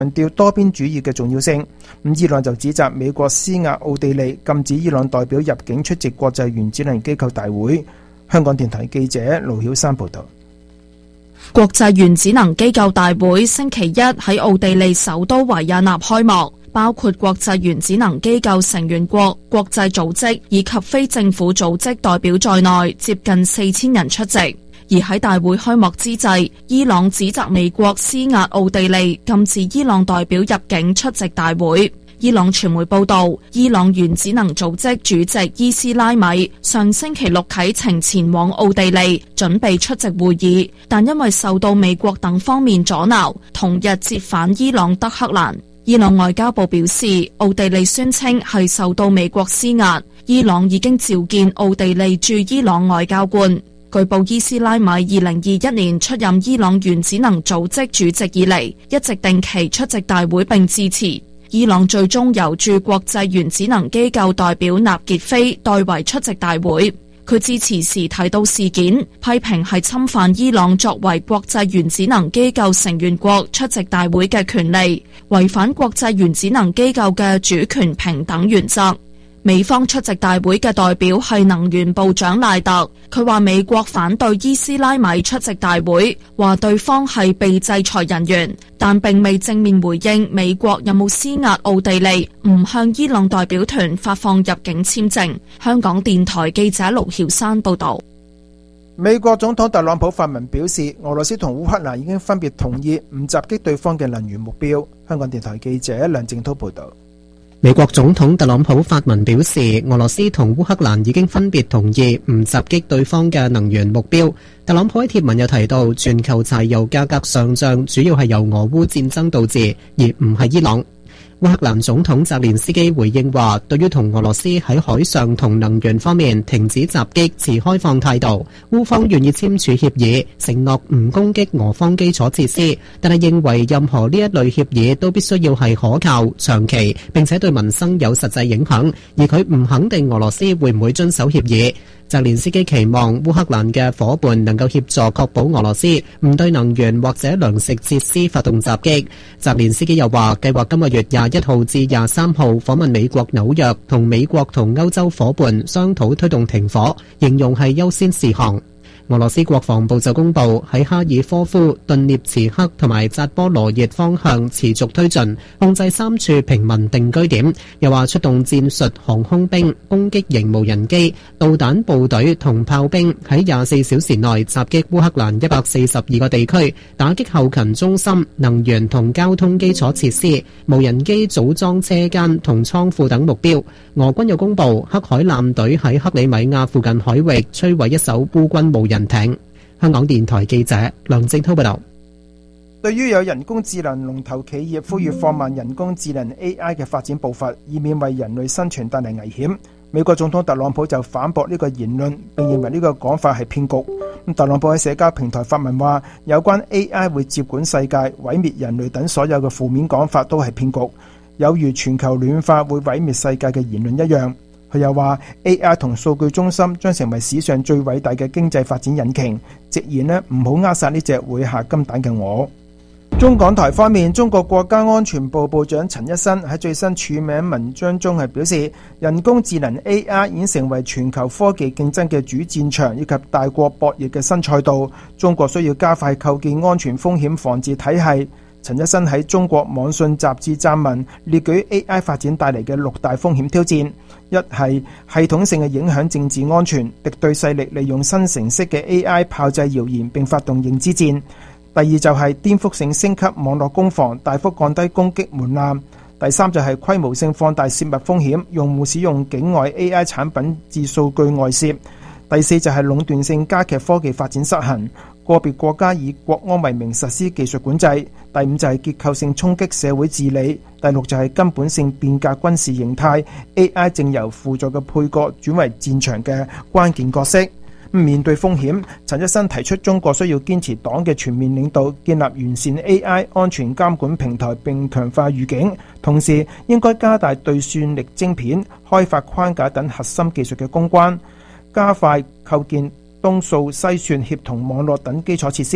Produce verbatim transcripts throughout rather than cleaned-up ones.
強調多邊主義嘅重要性。咁伊朗就指責美國施壓奧地利，禁止伊朗代表入境出席國際原子能機構大會。香港電台記者盧曉山報道。 國際原子能機構大會星期一喺奧地利首都維也納開幕，包括國際原子能機構成員國、國際組織以及非政府組織代表在內，接近四千人出席。而喺大會開幕之際，伊朗指責美國施壓奧地利，禁止伊朗代表入境出席大會。伊朗傳媒報道，伊朗原子能組織主席伊斯拉米上星期六啟程前往奧地利，準備出席會議，但因為受到美國等方面阻撓，同日折返伊朗德黑蘭。伊朗外交部表示，奧地利宣稱係受到美國施壓，伊朗已經召見奧地利駐伊朗外交官。據報伊斯拉米二零二一年出任伊朗原子能組織主席以嚟，一直定期出席大會並致辭。伊朗最終由駐國際原子能機構代表納傑菲代為出席大會。佢致辭時提到事件，批評係侵犯伊朗作為國際原子能機構成員國出席大會嘅權利，違反國際原子能機構嘅主權平等原則。美方出席大會嘅代表係能源部長賴特，佢話美國反對伊斯拉米出席大會，話對方係被制裁人員，但並未正面回應美國有冇施壓奧地利唔向伊朗代表團發放入境簽證。香港電台記者盧曉山報道。 美國總統特朗普發文表示，俄羅斯同烏克蘭已經分別同意唔襲擊對方嘅能源目標。香港電台記者梁正濤報道。 美國總統特朗普發文表示，俄羅斯同烏克蘭已經分別同意唔襲擊對方嘅能源目標。特朗普喺貼文又提到，全球柴油價格上漲主要係由俄烏戰爭導致，而唔係伊朗。烏克蘭總統澤連斯基回應話，對於同俄羅斯喺海上同能源方面停止襲擊持開放態度，烏方願意簽署協議，承諾唔攻擊俄方基礎設施，但係認為任何呢一類協議都必須要係可靠、長期，並且對民生有實際影響，而佢唔肯定俄羅斯會唔會遵守協議。澤連斯基期望烏克蘭嘅夥伴能夠協助確保俄羅斯唔對能源或者糧食設施發動襲擊。澤連斯基又話，計劃今個月廿一號至廿三號訪問美國紐約，同美國同歐洲夥伴商討推動停火，形容係優先事項。俄羅斯國防部就公布喺哈爾科夫、頓涅茨克同埋扎波羅熱方向持續推進，控制三處平民定居點。又話出動戰術航空兵、攻擊型無人機、導彈部隊同炮兵喺廿四小時內襲擊烏克蘭一百四十二個地區，打擊後勤中心、能源同交通基礎設施、無人機組裝車間同倉庫等目標。俄軍又公布黑海艦隊喺克里米亞附近海域摧毀一艘烏軍無人艇。香港電台記者梁正濤報道。 對於有人工智能龍頭企業呼籲放慢人工智能 A I 嘅發展步伐，以免為人類生存帶嚟危險，美國總統特朗普就反駁呢個言論，並認為呢個講法係騙局。咁特朗普喺社交平台發文話，有關 A I 會接管世界、毀滅人類等所有嘅負面講法都係騙局，有如全球暖化會毀滅世界嘅言論一樣。佢又話 A I 同數據中心將成為史上最偉大嘅經濟發展引擎，直言呢唔好扼殺呢隻會下金蛋嘅鵝。中港台方面，中國國家安全部部長陳一新喺最新署名文章中係表示，人工智能 A I 已經成為全球科技競爭嘅主戰場以及大國博弈嘅新賽道，中國需要加快構建安全風險防治體系。陳一新喺中國網信雜誌撰文，列舉 A I 發展帶嚟嘅六大風險挑戰。一係系統性嘅影響政治安全，敵對勢力利用新形式嘅 A I 炮製謠言並發動認知戰。第二就係顛覆性升級網絡攻防，大幅降低攻擊門檻。第三就係規模性放大泄密風險，用戶使用境外 A I 產品致數據外泄。第四就係壟斷性加劇科技發展失衡，個別國家以國安為名實施技術管制。第五就係結構性衝擊社會治理。第六就係根本性變革軍事形態， A I 正由輔助嘅配角轉為戰場嘅關鍵角色。面對風險，陳一新提出中國需要堅持黨嘅全面領導，建立完善 A I 安全監管平台並強化預警，同時應該加大對算力晶片、開發框架等核心技術嘅攻關，加快構建東數西算協同網絡等基礎設施，並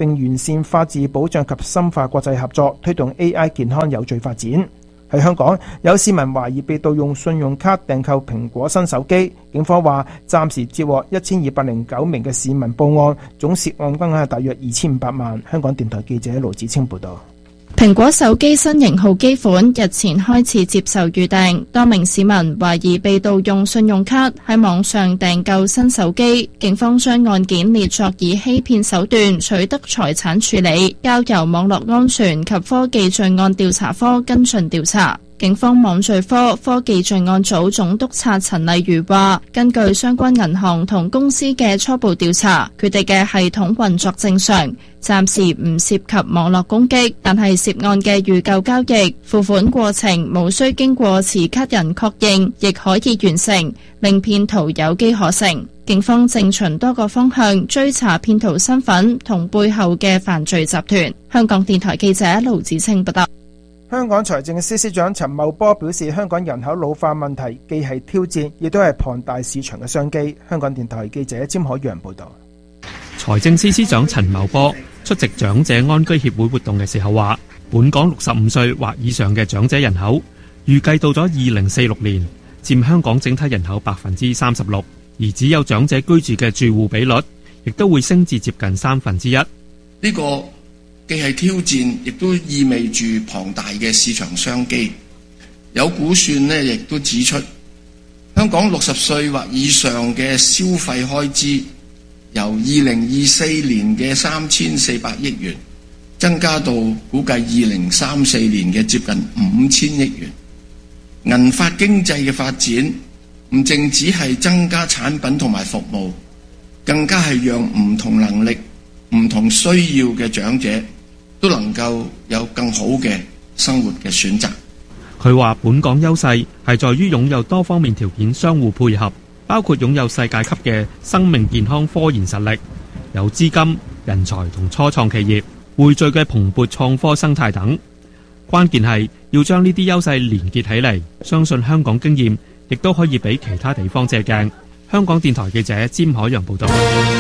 並完善法治保障及深化國際合作，推動 A I 健康有序發展。喺香港，有市民懷疑被盜用信用卡訂購蘋果新手機，警方話暫時接獲一千二百零九名嘅市民報案，總涉案金額係大約二千五百萬。香港電台記者盧子清報道。 蘋果手機新型號機款日前開始接受預訂，多名市民懷疑被盜用信用卡喺網上訂購新手機，警方將案件列作以欺騙手段取得財產處理，交由網絡安全及科技罪案調查科跟進調查。警方網罪科科技罪案組總督察陳麗如話，根據相關銀行同公司嘅初步調查，佢哋嘅系統運作正常，暫時唔涉及網絡攻擊，但係涉案嘅預購交易、付款過程無需經過持卡人確認，亦可以完成，令騙徒有機可乘。警方正循多個方向追查騙徒身份同背後嘅犯罪集團。香港電台記者盧子清報道。 香港財政司司長陳茂波表示，香港人口老化問題既係挑戰，亦都係龐大市場嘅商機。香港電台記者詹海洋報道。 財政司司長陳茂波出席長者安居協會活動嘅時候話，本港六十五歲或以上嘅長者人口預計到咗二零四六年佔香港整體人口百分之三十六，而只有長者居住嘅住戶比率亦都會升至接近三分之一。 呢個既係挑戰，亦都意味住龐大嘅市場商機。有估算呢，亦都指出，香港六十歲或以上嘅消費開支由二零二四年嘅三千四百億元增加到估計二零三四年嘅接近五千億元。銀髮經濟嘅發展唔淨只係增加產品同埋服務，更加係讓唔同能力、唔同需要嘅長者都能夠有更好嘅生活嘅選擇。 佢話本港優勢係在於擁有多方面條件相互配合，包括擁有世界級嘅生命健康科研實力，有資金、人才同初創企業匯聚嘅蓬勃創科生態等。關鍵係要將呢啲優勢連結起嚟，相信香港經驗亦都可以俾其他地方借鏡。香港電台記者詹海洋報道。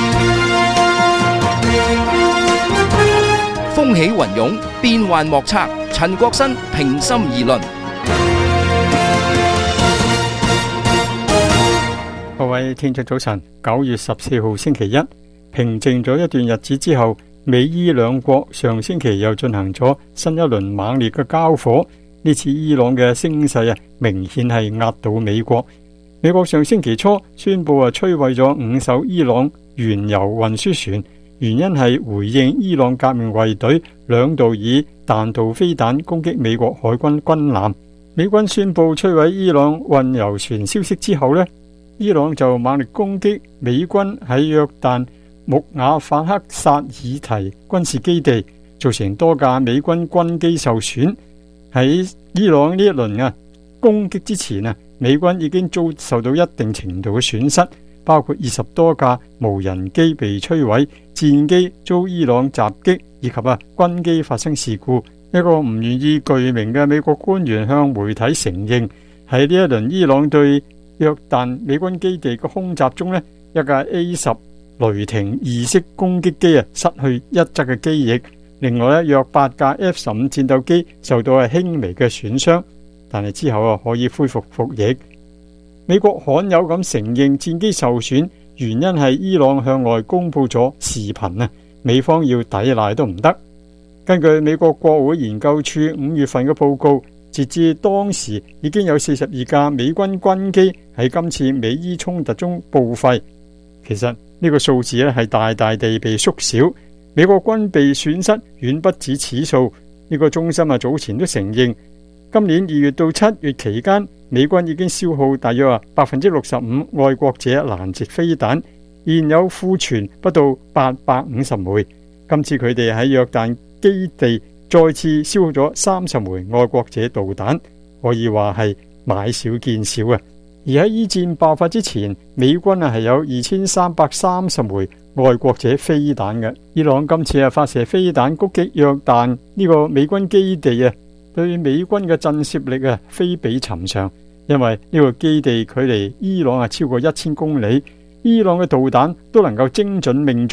風起雲湧，變幻莫測。陳國新平心而論。 各位聽眾早晨，九月十四號星期一，平靜咗一段日子之後，美伊兩國上星期又進行咗新一輪猛烈嘅交火。呢次伊朗嘅聲勢啊，明顯係壓倒美國。美國上星期初宣布啊，摧毀咗五艘伊朗原油運輸船。原因係回應伊朗革命衛隊兩度以彈道飛彈攻擊美國海軍軍艦。美軍宣布摧毀伊朗運油船消息之後呢，伊朗就猛烈攻擊美軍喺約旦穆瓦法克薩爾提軍事基地，造成多架美軍軍機受損。喺伊朗呢一輪啊攻擊之前啊，美軍已經遭受到一定程度嘅損失，包括二十多架無人機被摧毀，戰機遭伊朗襲擊，以及啊軍機發生事故。一個唔願意具名嘅美國官員向媒體承認，喺呢一輪伊朗對約旦美軍基地嘅空襲中呢，一架 A 十雷霆二式攻擊機啊失去一側嘅機翼，另外咧約八架 F 十五戰鬥機受到係輕微嘅損傷，但係之後啊可以恢復服役。美國罕有咁承認戰機受損，原因係伊朗向外公布咗視頻啊，美方要抵賴都唔得。根據美國國會研究處五月份嘅報告，截至當時已經有四十二架美軍軍機喺今次美伊衝突中報廢。其實呢個數字咧係大大地被縮小，美國軍備損失遠不止此數。呢個中心啊早前都承認，今年二月到七月期間，美軍已經消耗大約啊百分之六十五愛國者攔截飛彈，現有庫存不到八百五十枚。今次佢哋喺約旦基地再次消耗咗三十枚愛國者導彈，可以話係買少見少啊！而喺伊戰爆發之前，美軍啊係有二千三百三十枚愛國者飛彈嘅。伊朗今次啊發射飛彈攻擊約旦呢個美軍基地啊，對美軍嘅震懾力啊非比尋常，因為呢個基地距離伊朗啊超過一千公里，伊朗嘅導彈都能夠精準命中。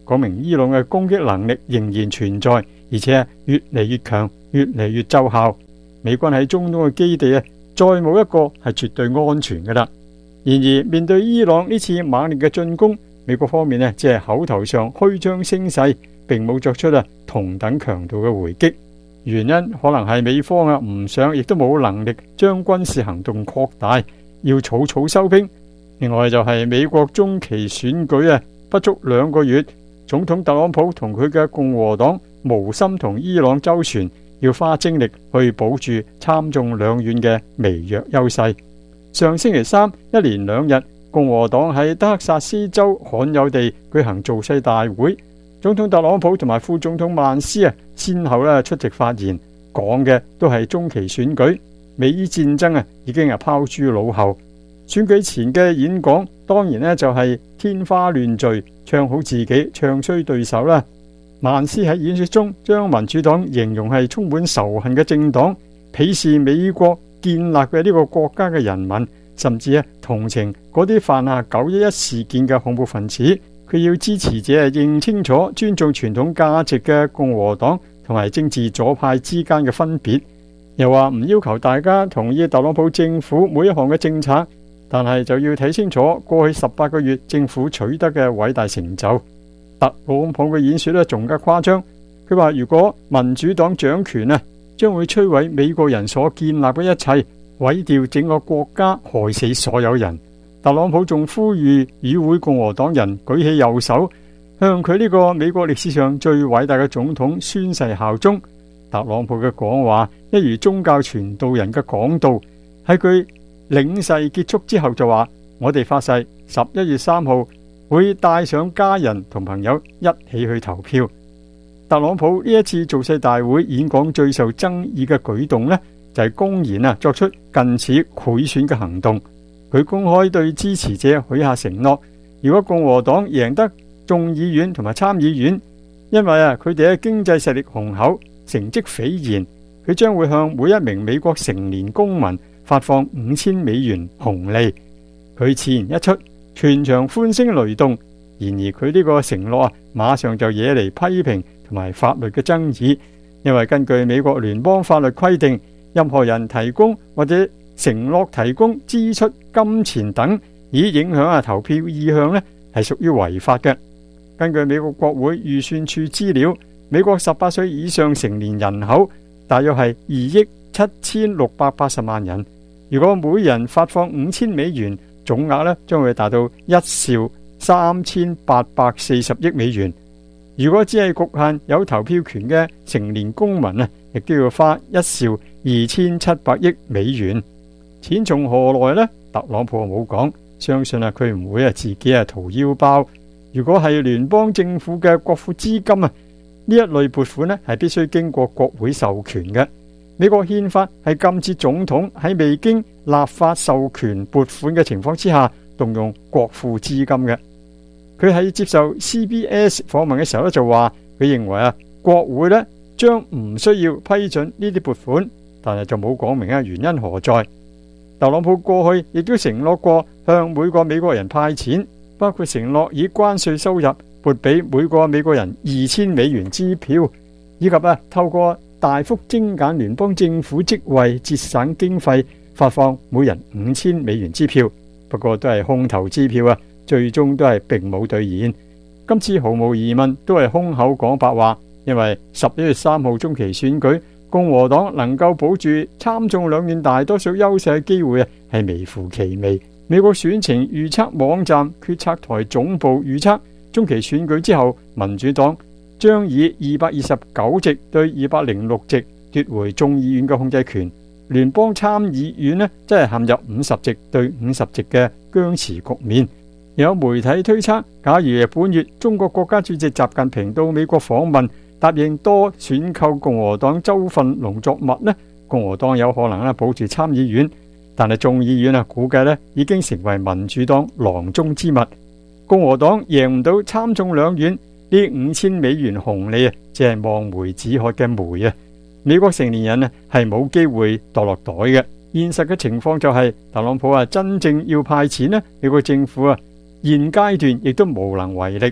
講明伊朗嘅攻擊能力仍然存在，而且越嚟越強，越嚟越奏效。美軍喺中東嘅基地啊，再冇一個係絕對安全㗎啦。然而面對伊朗呢次猛烈嘅進攻，美國方面呢只係口頭上虛張聲勢，並冇作出啊同等強度嘅回擊。原因可能係美方啊唔想，亦都冇能力將軍事行動擴大，要草草收兵。另外就係美國中期選舉啊，不足兩個月，總統特朗普同佢嘅共和黨無心同伊朗周旋，要花精力去保住參眾兩院嘅微弱優勢。上星期三一連兩日，共和黨喺德克薩斯州罕有地舉行造勢大會，總統特朗普同埋副總統曼斯啊，先後咧出席發言，講嘅都係中期選舉，美伊戰爭啊已經係拋諸腦後。選舉前嘅演講當然咧就係天花亂墜，唱好自己，唱衰對手啦。曼斯喺演說中將民主黨形容係充滿仇恨嘅政黨，鄙視美國建立嘅呢個國家嘅人民，甚至啊同情嗰啲犯下九一一事件嘅恐怖分子。佢要支持者認清楚尊重傳統價值嘅共和黨同埋政治左派之間嘅分別，又話唔要求大家同意特朗普政府每一項嘅政策，但係就要睇清楚過去十八個月政府取得嘅偉大成就。特朗普嘅演說咧仲加誇張，佢話如果民主黨掌權啊，將會摧毀美國人所建立嘅一切，毀掉整個國家，害死所有人。特朗普仲呼籲與會共和黨人舉起右手，向佢呢個美國歷史上最偉大嘅總統宣誓效忠。特朗普嘅講話一如宗教傳道人嘅講道，喺佢領誓結束之後就話：我哋發誓十一月三號會帶上家人同朋友一起去投票。特朗普呢一次造勢大會演講最受爭議嘅舉動呢，就係公然啊作出近似賄選嘅行動。佢公開對支持者許下承諾，如果共和黨贏得眾議院同埋參議院，因為啊佢哋嘅經濟實力雄厚，成績斐然，佢將會向每一名美國成年公民發放五千美元紅利。佢此言一出，全場歡聲雷動。然而佢呢個承諾啊，馬上就惹嚟批評同埋法律嘅爭議，因為根據美國聯邦法律規定，任何人提供或者承諾提供支出金錢等，以影響啊投票意向呢，係屬於違法嘅。根據美國國會預算處資料，美國十八歲以上成年人口大約係二億七千六百八十萬人。如果每人發放五千美元，總額呢將會達到一兆三千八百四十億美元。如果只係局限有投票權嘅成年公民啊，亦都要花一兆二千七百億美元。錢從何來呢？特朗普冇講，相信啊佢唔會啊自己啊掏腰包。如果係聯邦政府嘅國庫資金啊，呢一類撥款呢係必須經過國會授權嘅。美國憲法係禁止總統喺未經立法授權撥款嘅情況之下動用國庫資金嘅。佢喺接受 C B S 訪問嘅時候咧就話，佢認為啊國會呢將唔需要批准呢啲撥款，但係就冇講明啊原因何在。特朗普過去亦都承諾過向每個美國人派錢，包括承諾以關稅收入撥俾每個美國人二千美元支票，以及啊透過大幅精簡聯邦政府職位節省經費，發放每人五千美元支票。不過都係空頭支票啊，最終都係並冇兌現。今次毫無疑問都係空口講白話，因為十一月三號中期選舉，共和黨能夠保住參眾兩院大多數優勢嘅機會啊，係微乎其微。美國選情預測網站決策台總部預測，中期選舉之後，民主黨將以二百二十九席對二百零六席奪回眾議院嘅控制權。聯邦參議院呢，真係陷入五十席對五十席嘅僵持局面。有媒體推測，假如本月中國國家主席習近平到美國訪問，答應多選購共和黨州份農作物呢，共和黨有可能咧保住參議院，但係眾議院啊，估計咧已經成為民主黨囊中之物。共和黨贏唔到參眾兩院，呢五千美元紅利啊，只係望梅止渴嘅梅啊！美國成年人啊係冇機會墮落袋嘅。現實嘅情況就係、是、特朗普啊真正要派錢呢，美國政府啊現階段亦都無能為力。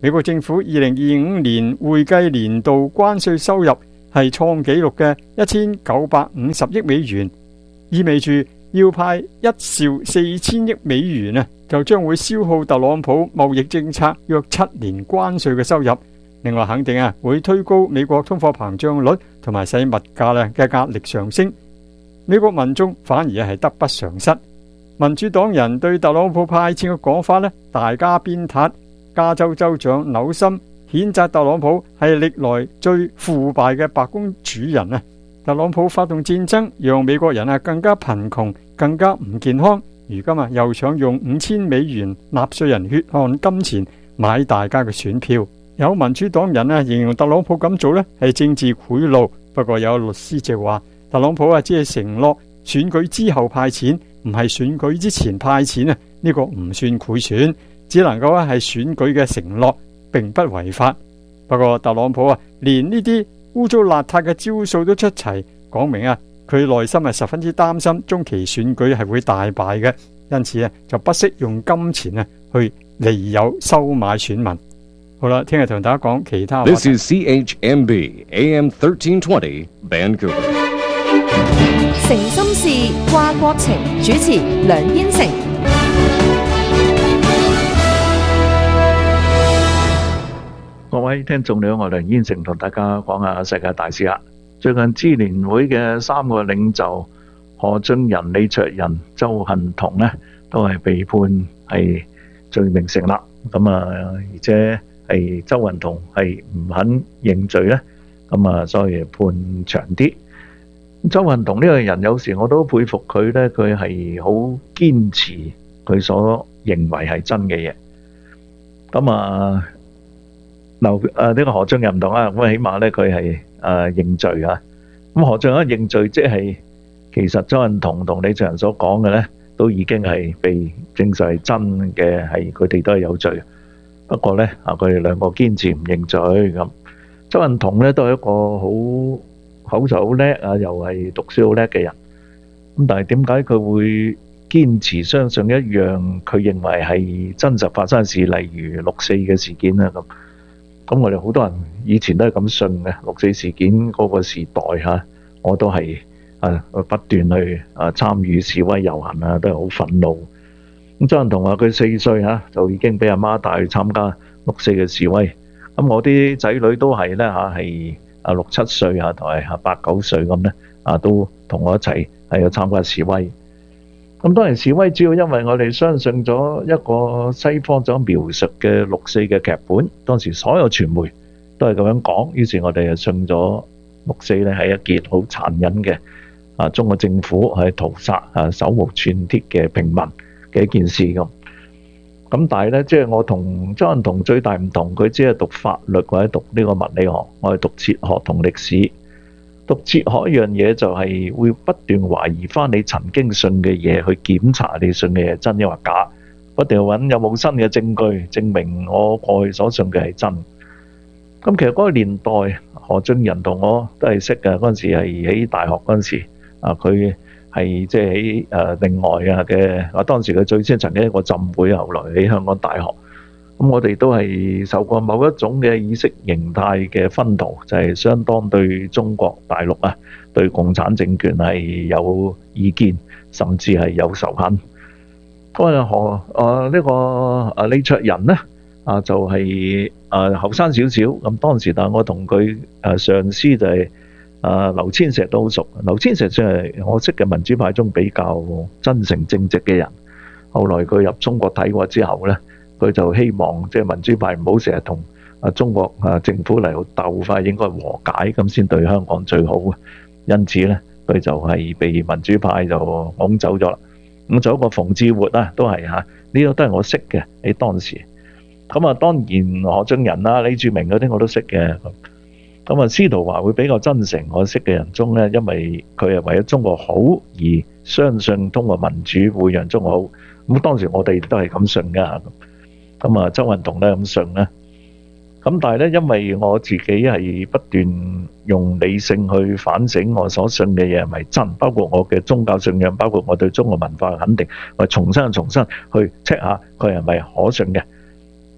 美國政府二零二五年會計年度關稅收入係創紀錄嘅一千九百五十億美元，意味住要派一兆四千億美元啊，就將會消耗特朗普貿易政策約七年關稅嘅收入。另外肯定啊會推高美國通貨膨脹率，同埋使物價咧嘅壓力上升。美國民眾反而係得不償失。民主黨人對特朗普派錢嘅講法咧，大家鞭撻。加州州長紐森譴責特朗普係歷來最腐敗嘅白宮主人啊！特朗普發動戰爭，讓美國人啊更加貧窮，更加唔健康。如今啊又想用五千美元納稅人血汗金錢買大家嘅選票。有民主黨人啊形容特朗普咁做咧係政治賄賂，不過有律師就話特朗普啊只係承諾選舉之後派錢，唔係選舉之前派錢啊，呢個唔算賄選。只能夠係選舉嘅承諾，並不違法。不過特朗普啊，連呢啲污糟邋遢嘅招數都出齊，講明啊，佢內心係十分之擔心中期選舉係會大敗嘅，因此啊，就不惜用金錢啊去利誘收買選民。好啦，聽日同大家講其他話題。 This is C H M B A M thirteen twenty Vancouver。 誠心事，掛國情，主持梁燕城。 各位聽眾你好，我梁燕城同大家講下世界大事啦。最近支聯會嘅三個領袖何俊仁、李卓人、鄒幸彤呢，都係被判係罪名成立。咁啊，而且係鄒幸彤係唔肯認罪呢，咁啊，所以判長啲。鄒幸彤呢個人有時我都佩服佢呢，佢係好堅持佢所認為係真嘅嘢。咁啊。嗱，誒呢個何俊仁唔同啊，咁起碼咧佢係誒認罪啊。咁何俊仁認罪，即係其實鄒幸彤同李卓人所講嘅咧，都已經係被證實係真嘅，係佢哋都係有罪。不過咧啊，佢哋兩個堅持唔認罪咁。鄒幸彤咧都係一個好口才好叻啊，又係讀書好叻嘅人。咁但係點解佢會堅持相信一樣佢認為係真實發生嘅事，例如六四嘅事件咧咁？咁我哋好多人以前都係咁信嘅，六四事件嗰個時代嚇，我都係啊不斷去啊參與示威遊行啊，都係好憤怒。咁鄒幸彤話佢四歲嚇就已經俾阿媽帶去參加六四嘅示威。咁我啲仔女都係咧嚇係啊六七歲啊同埋啊八九歲咁咧啊都同我一齊係去參加示威。咁當然示威主要因為我哋相信咗一個西方所描述嘅六四嘅劇本，當時所有傳媒都係咁樣講，於是我哋就信咗六四咧係一件好殘忍嘅啊中國政府係屠殺啊手無寸鐵嘅平民嘅一件事咁。咁但係咧，即係我同鄒幸彤最大唔同，佢只係讀法律或者讀呢個物理學，我係讀哲學同歷史。讀哲學一樣嘢就係會不斷懷疑翻你曾經信嘅嘢，去檢查你信嘅嘢真抑或假，不斷揾有冇新嘅證據證明我過去所信嘅係真。咁其實嗰個年代，何俊仁同我都係識嘅，嗰陣時係喺大學嗰陣時，啊佢係即係喺誒另外啊嘅，啊當時佢最先曾經一個浸會，後來喺香港大學。咁我哋都係受過某一種嘅意識形態嘅薰陶，就係相當對中國大陸啊，對共產政權係有意見，甚至係有仇恨。嗰個何啊呢個啊李卓人呢啊就係啊後生少少，咁當時但係我同佢誒上司就係啊劉千石都好熟，劉千石算係我識嘅民主派中比較真誠正直嘅人。後來佢入中國睇過之後呢，佢就希望即係民主派唔好成日同啊中國啊政府嚟到鬥，快應該和解咁先對香港最好。因此咧，佢就係被民主派就拱走咗啦。咁仲有一個馮智活啦，都係嚇呢個都係我識嘅喺當時。咁啊，當然何俊仁啦、李柱銘嗰啲我都識嘅。咁啊，司徒華會比較真誠，我識嘅人中咧，因為佢係為咗中國好而相信通過民主會讓中國好。咁當時我哋都係咁信㗎。咁啊，鄒幸彤咧咁信咧，咁但係咧，因為我自己係不斷用理性去反省我所信嘅嘢係咪真，包括我嘅宗教信仰，包括我對中國文化嘅肯定，我重新重新去 check 下佢係咪可信嘅。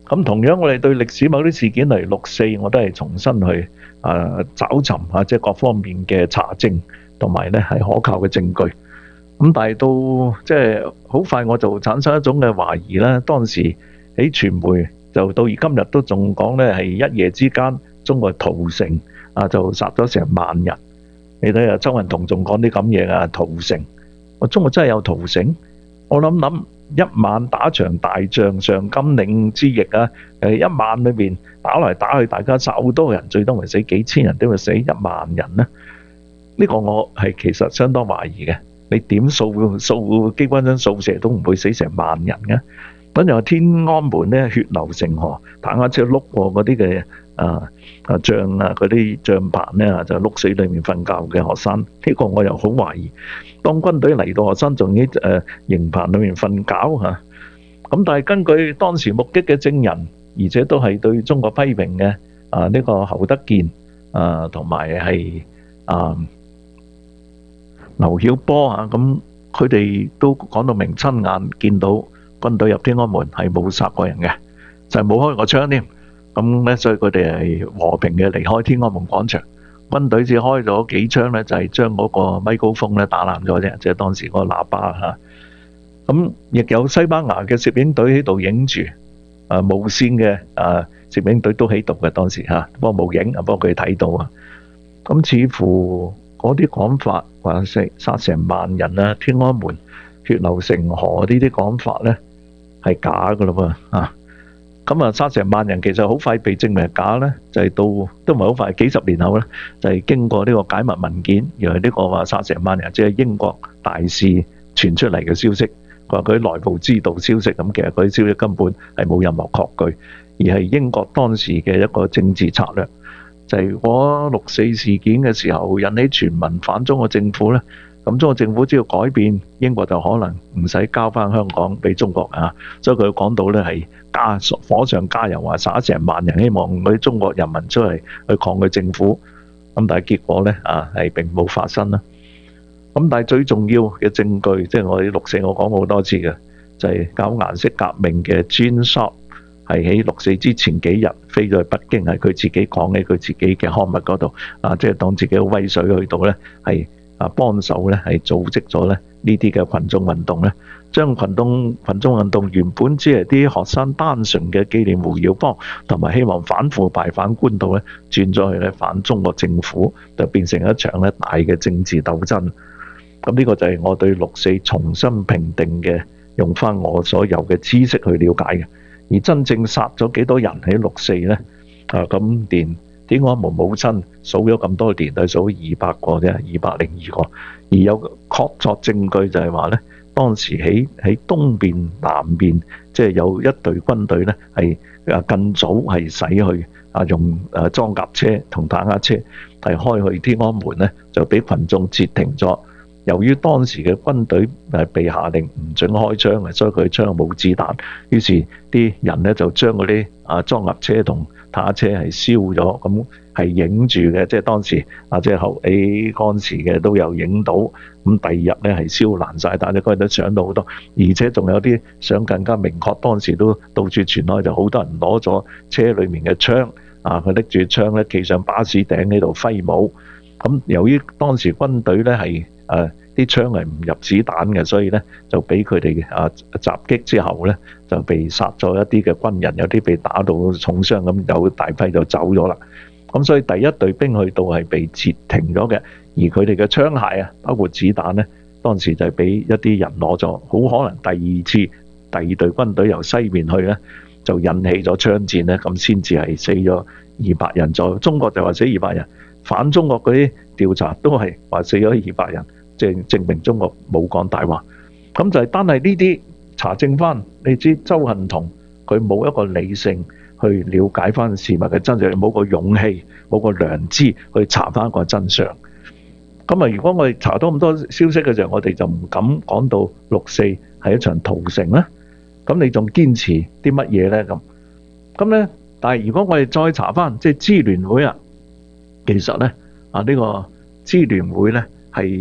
咁同樣我哋對歷史某啲事件，例如六四，我都係重新去啊找尋啊，即係各方面嘅查證，同埋咧係可靠嘅證據。咁但係到即係好快我就產生一種嘅懷疑啦。當時喺傳媒就到而今日都仲講咧，係一夜之間中國屠城啊，就殺咗成萬人。你睇下周文同仲講啲咁嘢啊，屠城，我中國真係有屠城？我諗諗一晚打場大仗，上甘嶺之役啊，誒一晚裏邊打來打去，大家殺好多人，最多咪死幾千人，點會死一萬人呢？呢個我係其實相當懷疑嘅。你點掃掃機關槍掃射都唔會死成萬人嘅。咁又話天安門咧血流成河，坦克車碌過嗰啲嘅啊啊帳啊嗰啲帳棚咧，就碌死裏面瞓覺嘅學生。呢個我又好懷疑。當軍隊嚟到學生仲喺誒營棚裏面瞓覺嚇。咁但係根據當時目擊嘅證人，而且都係對中國批評嘅啊呢個侯德健啊同埋係啊劉曉波啊，咁佢哋都講到明親眼見到軍隊入天安門係冇殺過人嘅，就係冇開過槍添。咁咧，所以佢哋係和平嘅離開天安門廣場。軍隊只開咗幾槍咧，就係將嗰個咪高峰咧打爛咗啫，即係當時嗰個喇叭嚇。咁亦有西班牙嘅攝影隊喺度影住，啊無線嘅啊攝影隊都喺度嘅當時嚇，幫冇影啊，幫佢睇到啊。咁似乎嗰啲講法話殺殺成萬人啊，天安門血流成河呢啲講法咧係假噶啦喎啊！咁啊殺成萬人其實好快被證明係假咧，就係到都唔係好快，幾十年後咧就係經過呢個解密文件，原來呢個話殺成萬人即係英國大使傳出嚟嘅消息，佢話佢內部知道消息，咁其實嗰啲消息根本係冇任何確據，而係英國當時嘅一個政治策略。就係嗰六四事件嘅時候引起全民反中國政府咧，咁中國政府只要改變，英國就可能唔使交翻香港俾中國啊。所以佢講到咧係加火上加油，話殺成萬人，希望嗰啲中國人民出嚟去抗拒政府。咁但係結果咧啊係並冇發生啦。咁但係最重要嘅證據，即係我哋六四我講過好多次嘅，就係搞顏色革命嘅 Gene Sharp。係喺六四之前幾日飛咗去北京，係佢自己講喺佢自己嘅刊物嗰度啊，即係當自己嘅威水去到咧，係啊幫手咧，係組織咗咧呢啲嘅群眾運動咧，將群眾群眾運動原本只係啲學生單純嘅紀念胡耀邦同埋希望反腐敗反官倒咧，轉咗去咧反中國政府，就變成一場咧大嘅政治鬥爭。咁呢個就係我對六四重新評定嘅，用翻我所有嘅知識去了解嘅。而真正殺咗幾多人喺六四呢？啊，咁連天安門母親數咗咁多年，係數二百個啫，二百零二個。而有確鑿證據就係話呢，當時喺喺東邊、南邊，即係有一隊軍隊呢，係啊更早係駛去啊用誒裝甲車同坦克車係開去天安門呢，就俾群眾截停咗。由於當時嘅軍隊係被下令唔准開槍嘅，所以佢槍冇子彈，於是啲人咧就將嗰啲啊裝甲車同坦克車係燒咗，咁係影住嘅，即係當時啊即係後起嗰時嘅都有影到。咁第二日咧係燒爛晒，但係嗰日都搶到好多，而且仲有啲相更加明確，當時都到處傳開，就好多人攞咗車裡面嘅槍啊，佢拎住槍咧企上巴士頂喺度揮舞。咁由於當時軍隊咧係誒啲槍係唔入子彈嘅，所以咧就俾佢哋啊襲擊之後咧就被殺咗一啲嘅軍人，有啲被打到重傷，咁有大批就走咗啦。咁所以第一隊兵去到係被截停咗嘅，而佢哋嘅槍械啊，包括子彈咧，當時就係俾一啲人攞咗，好可能第二次第二隊軍隊由西面去咧，就引起咗槍戰咧，咁先至係死咗二百人左右。中國就話死二百人。反中國嗰啲調查都係話死咗二百人，即係證明中國冇講大話。咁就係單係呢啲查證翻，你知鄒幸彤佢冇一個理性去了解翻事物嘅真相，冇個勇氣，冇個良知去查翻個真相。咁啊，如果我哋查到咁多消息嘅時候，我哋就唔敢講到六四係一場屠城啦。咁你仲堅持啲乜嘢咧？咁咁咧，但係如果我哋再查翻，即係支聯會啊。其實咧，啊呢個支聯會咧係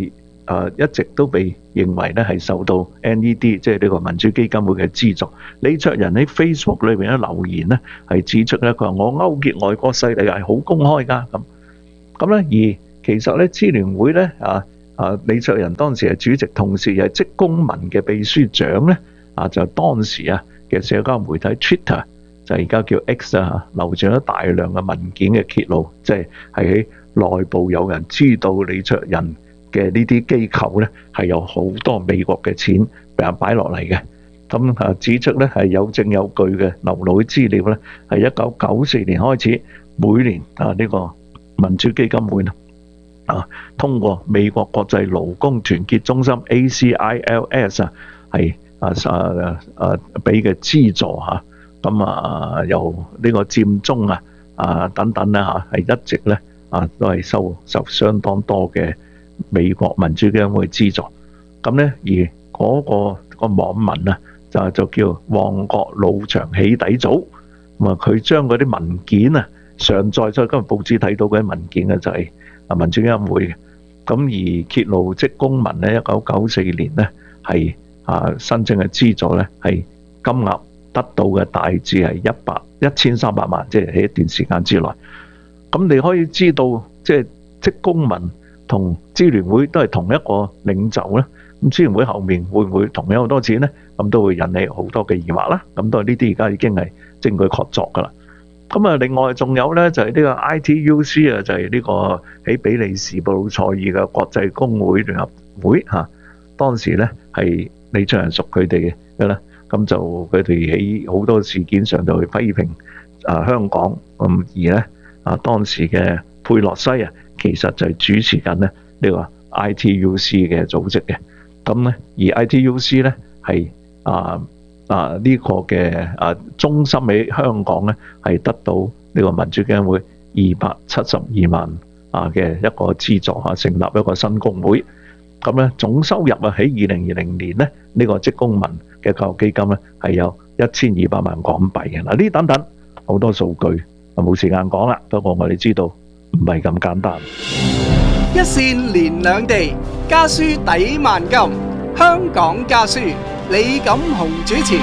誒一直都被認為咧係受到 N E D 即係呢個民主基金會嘅資助。李卓人喺 Facebook 裏邊咧留言咧係指出咧，佢話我勾結外國勢力係好公開㗎咁。咁咧而其實咧支聯會咧啊啊李卓人當時係主席，同時係職工盟嘅秘書長咧啊，就當時啊嘅社交媒體 Twitter 就而家叫 X 啊，流傳咗大量嘅文件嘅揭露，即係係喺內部有人知道李卓人嘅呢啲機構咧係有好多美國嘅錢俾人擺落嚟嘅。咁啊指出咧係有證有據嘅流露嘅資料咧，係一九九四年開始每年啊呢個民主基金會啊通過美國國際勞工團結中心 A C I L S 啊係啊啊啊俾嘅資助嚇，咁啊由呢個佔中啊啊等等咧嚇係一直咧啊都係收受相當多嘅美國民主基金會資助。咁咧而嗰個個網民啊就就叫旺角老場起底組，咁啊佢將嗰啲文件啊上載咗今日報紙睇到嗰啲文件嘅就係啊民主基金會嘅。咁而揭露職工盟咧，一九九四年咧係啊申請嘅資助咧係金額得到嘅大致係一百一千三百萬，即係喺一段時間之內。咁你可以知道，即係職工盟同支聯會都係同一個領袖咧。咁支聯會後面會唔會同樣好多錢咧？咁都會引起好多嘅疑惑啦。咁都係呢啲而家已經係證據確鑿噶啦。咁啊，另外仲有咧就係呢個 I T U C 啊，就係呢個喺比利時布魯塞爾嘅國際工會聯合會嚇。當時咧係李卓人屬佢哋嘅啦。咁就佢哋喺好多事件上就去批評啊香港。咁而咧啊當時嘅佩洛西啊，其實就係主持緊咧呢個 I T U C 嘅組織嘅。咁咧，而 I T U C 咧係啊啊呢個嘅啊中心喺香港咧係得到呢個民主基金會二百七十二萬啊嘅一個資助嚇，成立一個新工會。咁咧總收入啊喺二零二零年咧呢個職工盟嘅教育基金咧係有一千二百萬港幣嘅。嗱呢等等好多數據啊冇時間講啦，不過我哋知道唔係咁簡單。 一線連兩地，家書抵萬金。香港家書，李錦雄主持。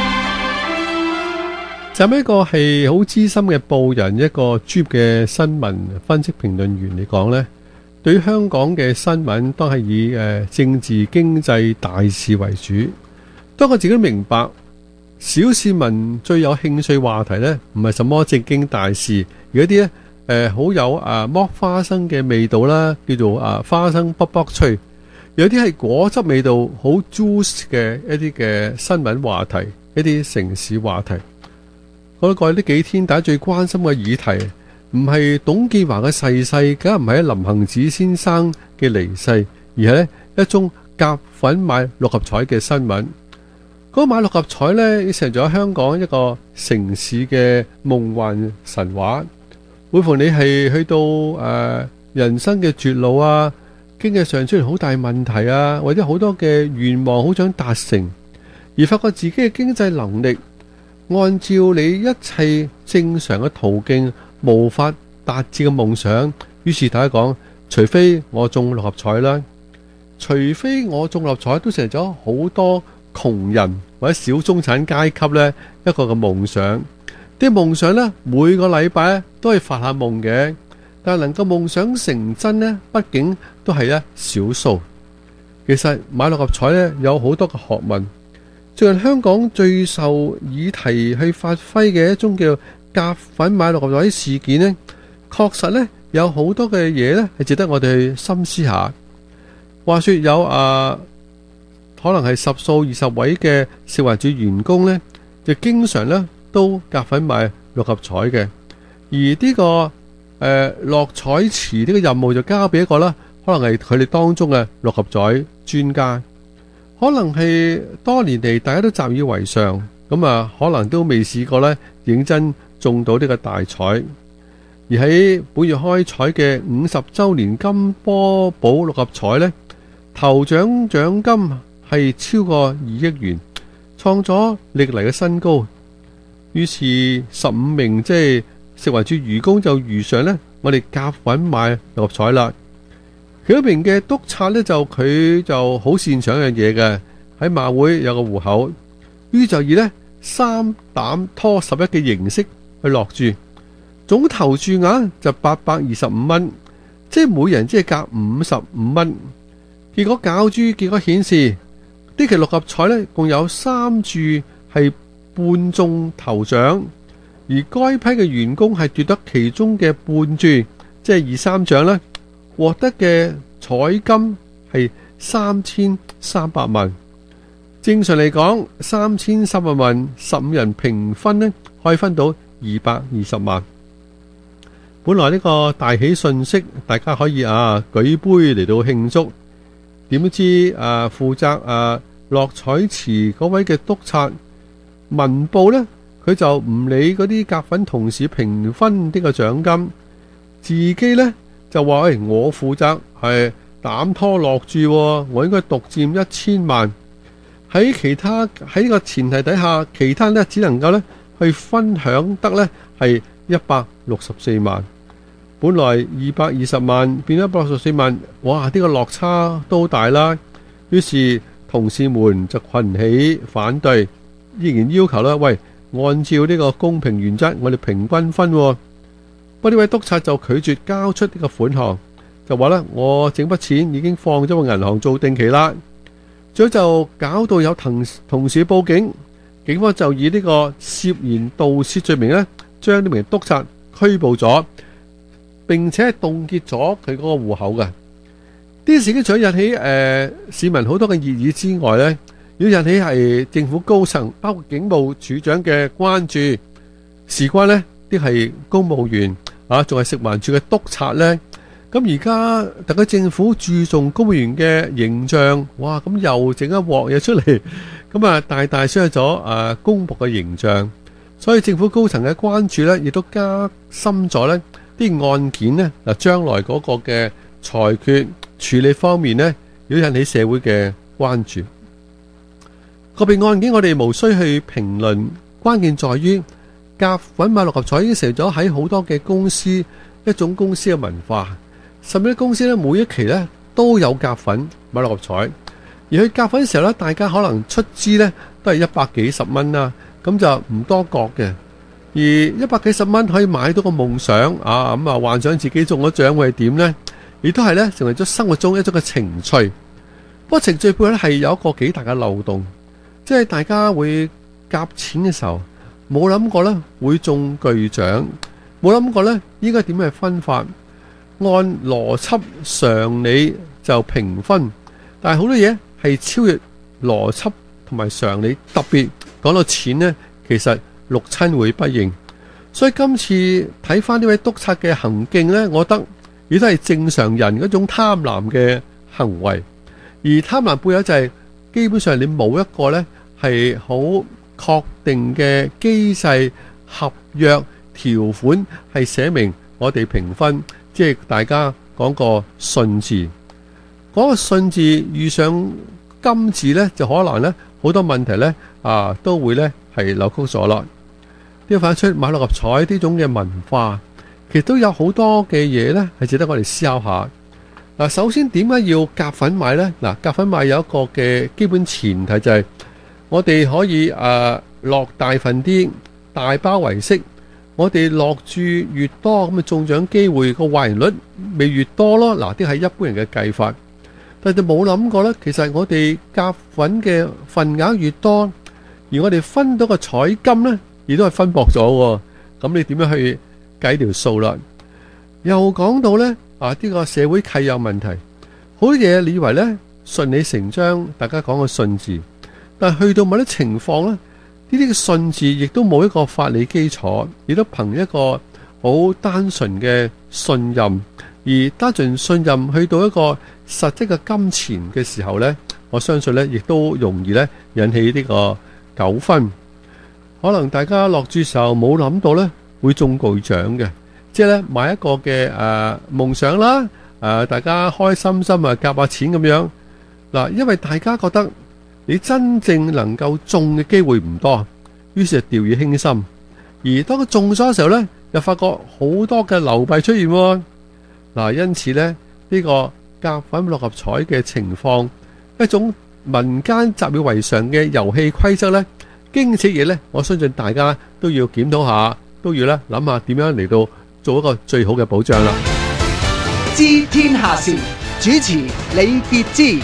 就一個係好資深嘅報人，一個專業嘅新聞分析評論員嚟講呢，對於香港嘅新聞都係以誒政治經濟大事為主。當我自己都明白，小市民最有興趣話題呢，唔係什麼政經大事，而一啲呢誒好有啊剝花生嘅味道啦，叫做啊花生卜卜脆；有啲係果汁味道好 juice 嘅一啲嘅新聞話題，一啲城市話題。我過去呢幾天，大家最關心嘅議題，唔係董建華嘅逝世，梗係唔係林行止先生嘅離世，而係呢一宗夾粉買六合彩嘅新聞。嗰個買六合彩呢，成咗香港一個城市嘅夢幻神話。每逢你係去到誒、呃、人生嘅絕路啊，經濟上出現好大問題啊，或者好多嘅願望好想達成，而發覺自己嘅經濟能力按照你一切正常嘅途徑無法達至嘅夢想，於是大家講，除非我中六合彩啦，除非我中六合彩，都成咗好多窮人或者小中產階級呢一個嘅夢想。啲夢想呢，每個禮拜咧都係發下夢嘅，但係能夠夢想成真呢，畢竟都係咧少數。其實買六合彩呢，有好多嘅學問。最近香港最受議題去發揮嘅一種叫夾粉買六合彩事件呢，確實呢有好多嘅嘢呢係值得我哋去深思下。話說有啊，可能係十數二十位嘅食環署員工呢，就經常呢都夾粉買六合彩嘅，而呢、這個誒、呃、落彩池呢個任務就交俾一個啦，可能係佢哋當中嘅六合彩專家，可能係多年嚟大家都習以為常，咁啊可能都未試過呢認真中到呢個大彩。而喺本月開彩嘅五十週年金波寶六合彩呢，頭獎獎金係超過二億元，創咗歷嚟嘅新高。於是十五名即係食環署員工就如常呢，我哋夾粉買六合彩啦。 其中一名嘅督察呢，就佢就好擅長一樣嘢嘅，喺馬會有個戶口，於是就以呢三膽拖十一嘅形式去落注，總投注額就八百二十五蚊，即係每人只係夾五十五蚊。結果攪珠結果顯示，呢期六合彩呢共有三注係半中頭獎，而該批嘅員工係奪得其中嘅半注，即係二三獎呢，獲得嘅彩金係三千三百萬。正常嚟講，三千三百萬十五人平分呢，可以分到二百二十萬。本來呢個大喜訊息，大家可以啊舉杯嚟到慶祝。點都知啊，負責啊落彩池嗰位嘅督察文報呢，佢就唔理嗰啲夾粉同事平分呢個獎金，自己呢就話：誒、哎，我負責係膽拖落注，我應該獨佔一千萬。喺其他喺呢個前提底下，其他呢只能夠呢去分享得呢係一百六十四萬。本來二百二十萬變咗一百六十四萬，哇！呢個落差都大啦。於是同事們就群起反對，依然要求啦，喂，按照呢個公平原則，我哋平均分。不過呢位督察就拒絕交出呢個款項，就話咧，我整筆錢已經放咗個銀行做定期啦。最後就搞到有同同事報警，警方就以呢個涉嫌盜竊罪名咧，將呢名督察拘捕咗。並且係凍結咗佢嗰個戶口嘅。呢啲事件除咗引起誒、呃、市民好多嘅熱議之外呢，亦引起係政府高層，包括警務處長嘅關注。事關呢啲係公務員啊，仲係食環署嘅督察呢。咁而家特區政府注重公務員嘅形象，哇！咁又整一鑊嘢出嚟，咁啊大大傷害咗誒公僕嘅形象。所以政府高層嘅關注呢，亦都加深咗呢啲案件呢，嗱，將來嗰個嘅裁決處理方面呢，要引起社會嘅關注。個別案件我哋無需去評論，關鍵在於夾粉買六合彩已經成咗喺好多嘅公司一種公司嘅文化，甚至啲公司呢，每一期呢都有夾粉買六合彩，而去夾粉嘅時候呢，大家可能出資呢都係一百幾十蚊啦，咁就唔多覺嘅。而一百幾十蚊可以買到個夢想啊！咁啊，幻想自己中咗獎會係點呢？亦都係咧成為咗生活中一種嘅情趣。不過程序背後咧係有一個幾大嘅漏洞，即係大家會夾錢嘅時候冇諗過咧會中巨獎，冇諗過咧應該點樣分法，按邏輯常理就平分，但係好多嘢係超越邏輯同埋常理，特別講到錢呢，其實六親會不認，所以今次睇翻呢位督察嘅行徑呢，我覺得亦都係正常人嗰種貪婪嘅行為。而貪婪背後就係基本上你冇一個呢係好確定嘅機制合約條款係寫明我哋評分，即係大家講個信字，嗰個信字遇上金字呢，就可能呢好多問題呢啊都會呢係扭曲咗啦。呢個反映出買六合彩呢種嘅文化，其實都有好多嘅嘢呢係值得我哋思考下。嗱，首先點解要夾粉買呢？嗱，夾粉買有一個嘅基本前提就係我哋可以誒落大份啲，大包圍式。我哋落注越多，咁啊中獎機會個壞人率咪越多咯。嗱，啲係一般人嘅計法，但係冇諗過呢，其實我哋夾粉嘅份額越多，而我哋分到個彩金呢，亦都係分薄咗。咁你點樣去計條數啦？又講到呢，啊，呢個社會契有問題，好多嘢你以為呢順理成章，大家講個信字，但係去到某啲情況呢，呢啲嘅信字亦都冇一個法理基礎，亦都憑一個好單純嘅信任，而單純信任去到一個實質嘅金錢嘅時候呢，我相信呢亦都容易呢引起呢個糾紛。可能大家落注時候冇諗到呢會中巨獎嘅，即係呢買一個嘅誒夢想啦，誒、呃、大家開心心啊夾下錢咁樣嗱，因為大家覺得你真正能夠中嘅機會唔多，於是就掉以輕心。而當佢中咗嘅時候呢，又發覺好多嘅流弊出現喎。嗱，因此呢，呢、呢個夾粉六合彩嘅情況，一種民間習以為常嘅遊戲規則呢，經此嘢呢，我相信大家都要檢討下，都要咧諗下點樣嚟到做一個最好嘅保障啦。 知天下事，主持李傑之。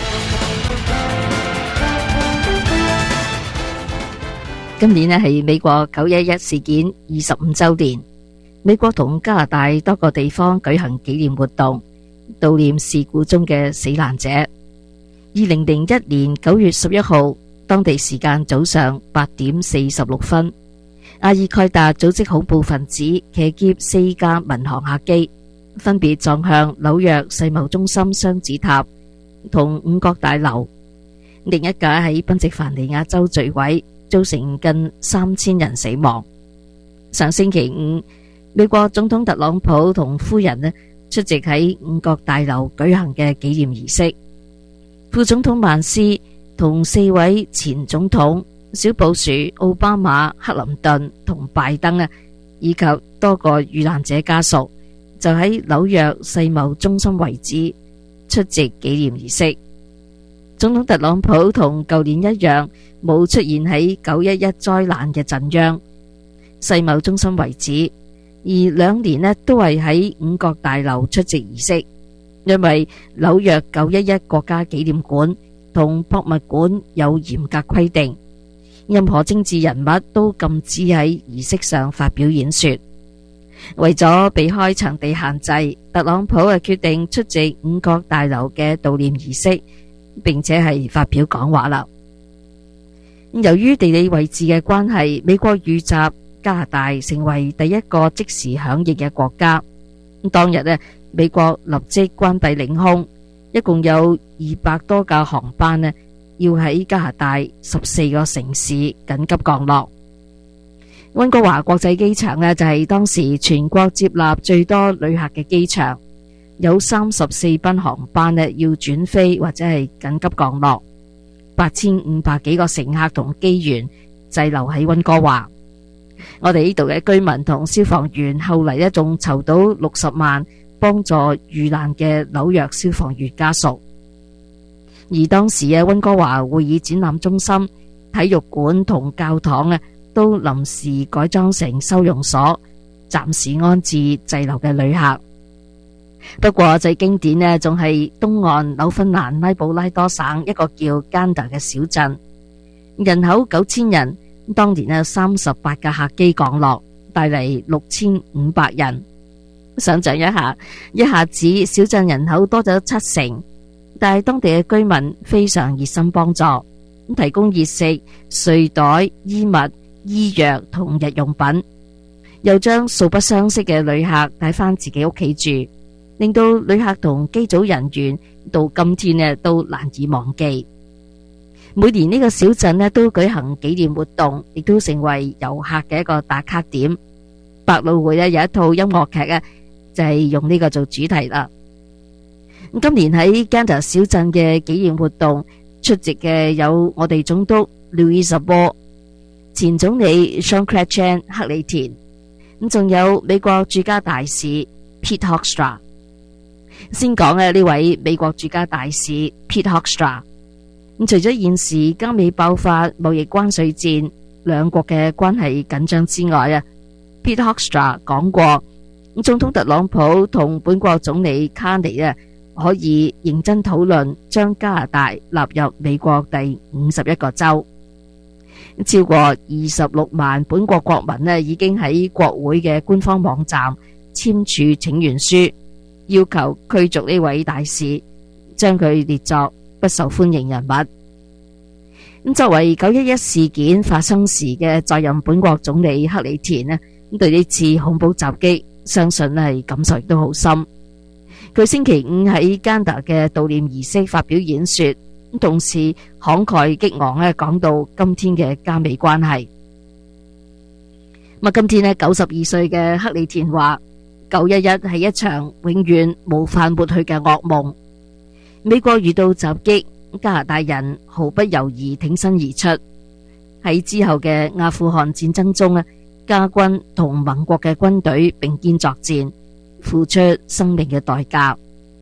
今年咧係美國九一一事件二十五周年，美國同加拿大多個地方舉行紀念活動，悼念事故中嘅死難者。二零零一年九月十一號，當地時間早上八點四十六分，阿爾蓋達組織恐怖分子騎劫四架民航客機，分別撞向紐約世貿中心雙子塔同五角大樓，另一架喺賓夕凡尼亞州墜毀，造成近三千人死亡。上星期五，美國總統特朗普同夫人呢出席喺五角大樓舉行嘅紀念儀式。副總統曼斯同四位前總統小布殊、奧巴馬、克林頓同拜登啊，以及多個遇難者家屬，就喺紐約世貿中心遺址出席紀念儀式。總統特朗普同舊年一樣，冇出現喺九一一災難嘅震央世貿中心遺址，而兩年呢都係喺五角大樓出席儀式，因為紐約九一一國家紀念館同博物館有嚴格規定，任何政治人物都禁止喺儀式上發表演說。為咗避開場地限制，特朗普啊決定出席五角大樓嘅悼念儀式，並且係發表講話啦。由於地理位置嘅關係，美國預習加拿大成為第一個即時響應嘅國家。當日呢，美國立即關閉領空，一共有二百多架航班呢要喺加拿大十四個城市緊急降落。溫哥華國際機場呢就係當時全國接納最多旅客嘅機場，有三十四班航班呢要轉飛或者係緊急降落，八千五百幾個乘客同機員滯留喺溫哥華。我哋呢度嘅居民同消防員後嚟呢仲籌到六十萬幫助遇難嘅紐約消防員家屬。而當時嘅溫哥華會議展覽中心、體育館同教堂啊都臨時改裝成收容所，暫時安置滯留嘅旅客。不過最經典呢，仲係東岸紐芬蘭拉布拉多省一個叫甘達嘅小鎮，人口九千人。當年呢，三十八架客機降落，帶嚟六千五百人。想象一下，一下子小鎮人口多咗七成，但係當地嘅居民非常熱心幫助，提供熱食、睡袋、衣物、醫藥同日用品，又將素不相識嘅旅客帶返自己屋企住，令到旅客同機組人員到今天呢都難以忘記。每年呢個小鎮呢都舉行紀念活動，亦都成為遊客嘅一個打卡點。百老匯呢有一套音樂劇呢就係用呢個做主題啦。今年喺甘達小鎮嘅紀念活動出席嘅有我哋總督 Louis Arbour、前總理 Jean Chrétien 克里田，咁仲有美國駐加大使 Pete Hoekstra。先講嘅呢位美國駐加大使 Pete Hoekstra。咁除咗現時加美爆發貿易關稅戰，兩國嘅關係緊張之外啊 ，Pete Hoekstra 講過，咁總統特朗普同本國總理卡尼啊，可以認真討論將加拿大納入美國第五十一個州。超過二十六萬本國國民呢，已經喺國會嘅官方網站簽署請願書，要求驅逐呢位大使，將佢列作不受歡迎人物。咁作為九一一事件發生時嘅在任本國總理克里田呢，咁對呢次恐怖襲擊，相信係感受亦都好深。佢星期五喺甘達嘅悼念儀式發表演說，同時慷慨激昂咧講到今天嘅加美關係。咁啊，今天呢九十二歲嘅克里田話：九一一係一場永遠無法抹去嘅噩夢。美國遇到襲擊，加拿大人毫不猶豫挺身而出。喺之後嘅阿富汗戰爭中咧，加軍同盟國嘅軍隊並肩作戰，付出生命嘅代價。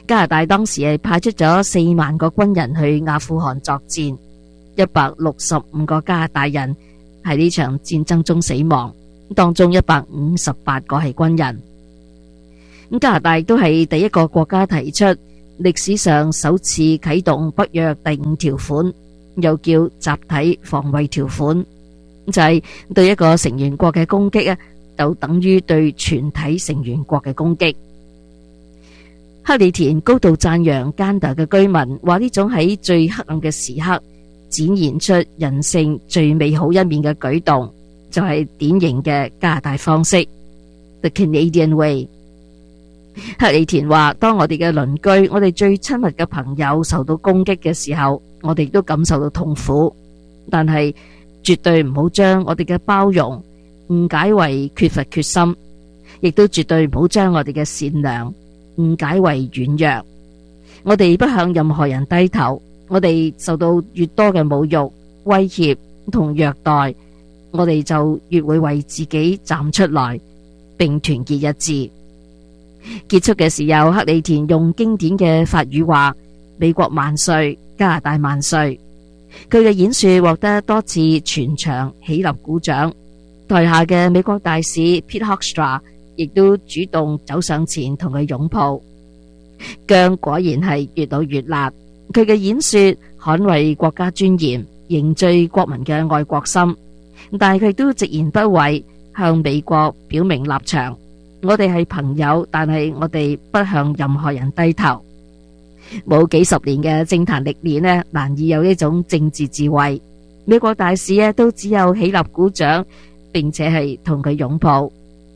加拿大當時係派出咗四萬個軍人去阿富汗作戰，一百六十五個加拿大人喺呢場戰爭中死亡，當中一百五十八個係軍人。咁加拿大都係第一個國家提出歷史上首次啟動北約第五條款，又叫集體防衛條款，就係對一個成員國嘅攻擊啊，就等於對全體成員國嘅攻擊。克里田高度讚揚加拿大嘅居民，話呢種喺最黑暗嘅時刻展現出人性最美好一面嘅舉動，就係典型嘅加拿大方式 ，The Canadian Way。克里田話：當我哋嘅鄰居、我哋最親密嘅朋友受到攻擊嘅時候，我哋都感受到痛苦，但係絕對唔好將我哋嘅包容誤解為缺乏決心，亦都絕對唔好將我哋嘅善良誤解為軟弱。我哋不向任何人低頭，我哋受到越多嘅侮辱、威脅同虐待，我哋就越會為自己站出來，並團結一致。結束嘅時候，克里田用經典嘅法語話：美國萬歲，加拿大萬歲。佢嘅演說獲得多次全場起立鼓掌，台下嘅美國大使 Pete Hoekstra 亦都主動走上前同佢擁抱。薑果然係越老越辣，佢嘅演說捍衛國家尊嚴，凝聚國民嘅愛國心，但係佢都直言不諱向美國表明立場。我哋係朋友，但係我哋不向任何人低頭。冇幾十年嘅政壇歷練呢，難以有呢種政治智慧。美國大使呢都只有起立鼓掌，並且係同佢擁抱。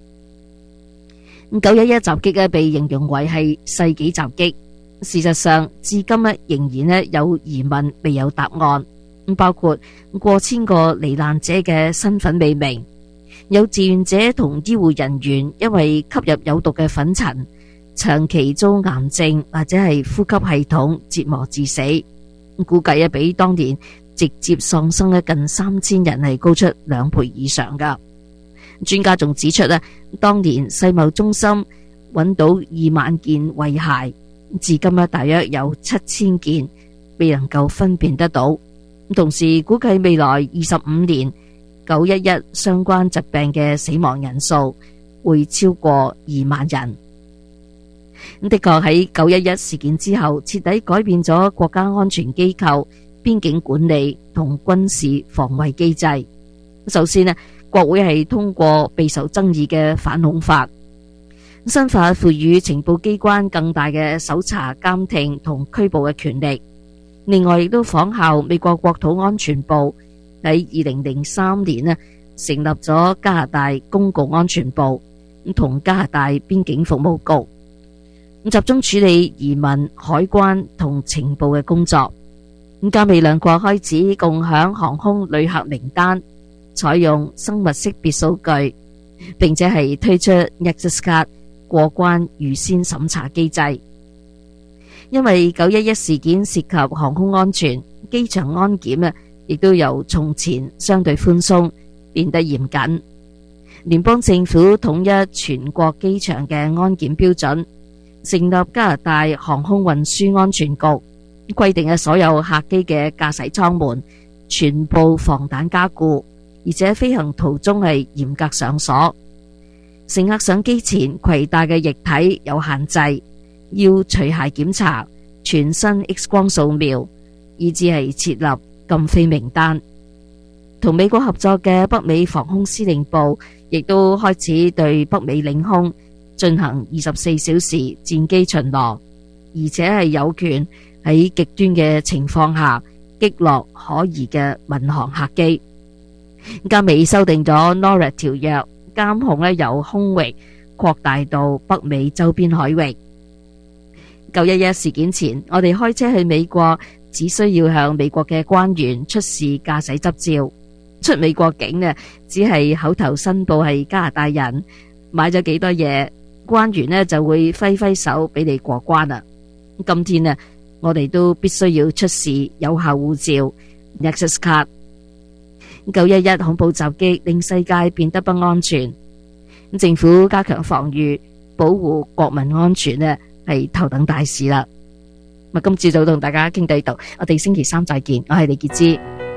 九一一襲擊呢被形容為係世紀襲擊，事實上至今呢仍然呢有疑問未有答案，包括過千個罹難者嘅身份未明。有志願者同醫護人員因為吸入有毒嘅粉塵，長期遭癌症或者係呼吸系統折磨致死，估計啊比當年直接喪生嘅近三千人係高出兩倍以上噶。專家仲指出咧，當年世貿中心揾到二萬件遺骸，至今咧大約有七千件未能夠分辨得到。同時估計未來二十五年九一一相關疾病嘅死亡人數會超過二萬人。的確喺九一一事件之後，徹底改變咗國家安全機構、邊境管理同軍事防衛機制。首先呢，國會係通過備受爭議嘅反恐法，新法賦予情報機關更大嘅搜查、監聽同拘捕嘅權力。另外，亦都仿效美國國土安全部喺二零零三年呢，成立咗加拿大公共安全部，同加拿大邊境服務局，咁集中處理移民、海關同情報嘅工作。咁加美兩國開始共享航空旅客名單，採用生物識別數據，並且係推出 Nexus Card 過關預先審查機制。因為九一一事件涉及航空安全，機場安檢啊，亦都由從前相對寬鬆變得嚴謹。聯邦政府統一全國機場嘅安檢標準，成立加拿大航空運輸安全局，規定嘅所有客機嘅駕駛艙門全部防彈加固，而且飛行途中係嚴格上鎖。乘客上機前攜帶嘅液體有限制，要除鞋檢查、全身 X 光掃描，以至係設立禁飛名單。同美國合作嘅北美防空司令部亦都開始對北美領空進行二十四小時戰機巡邏，而且係有權喺極端嘅情況下擊落可疑嘅民航客機。加美修訂咗 NORAD 條約，監控咧由空域擴大到北美周邊海域。九一一事件前，我哋開車去美國只需要向美國嘅官員出示駕駛執照，出美國境呢只係口頭申報係加拿大人，買咗幾多嘢，官員呢就會揮揮手俾你過關啦。今天呢，我哋都必須要出示有效護照 Nexus Card。九一一恐怖襲擊令世界變得不安全，政府加強防禦，保護國民安全呢係頭等大事啦。咁今朝早同大家傾到呢度，我哋星期三再見，我係李潔芝。